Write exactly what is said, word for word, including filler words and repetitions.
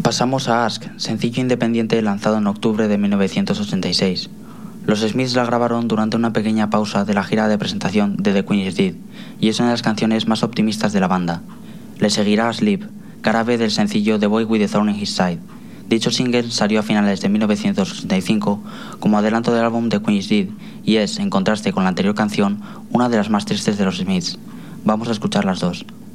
Pasamos a Ask, sencillo independiente lanzado en octubre de mil novecientos ochenta y seis. Los Smiths la grabaron durante una pequeña pausa de la gira de presentación de The Queen Is Dead, y es una de las canciones más optimistas de la banda. Le seguirá Sleep, cara B del sencillo The Boy with the Thorn in His Side. Dicho single salió a finales de mil novecientos ochenta y cinco como adelanto del álbum The Queen Is Dead, y es, en contraste con la anterior canción, una de las más tristes de los Smiths. Vamos a escuchar las dos.